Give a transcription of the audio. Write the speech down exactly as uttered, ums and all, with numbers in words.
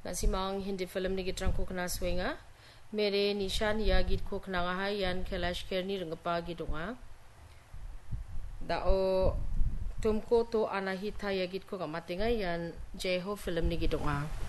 Nasimang hindi film ni gitrang ko kena swenga. Mere nishan ya git ko kena ngahai yan kelash kerni rengapa gidunga. Dao tumko to anahita ya git ko kamatinga yan jeho film ni gidunga.